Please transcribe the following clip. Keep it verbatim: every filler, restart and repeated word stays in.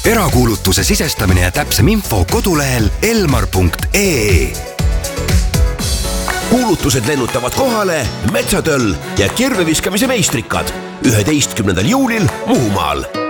erakuulutuse sisestamine ja täpsem info kodulehel elmar punkt ee. Kuulutused lennutavad kohale Metsatöll ja kirveviskamise meistrikad üheteistkümnendal juulil Muhumaal.